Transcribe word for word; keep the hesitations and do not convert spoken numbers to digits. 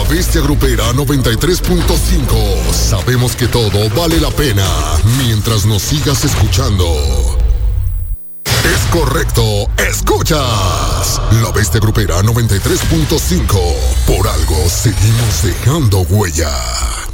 Bestia Grupera noventa y tres punto cinco. Sabemos que todo vale la pena mientras nos sigas escuchando. Es correcto, escuchas La Bestia Grupera noventa y tres punto cinco. Por algo seguimos dejando huella.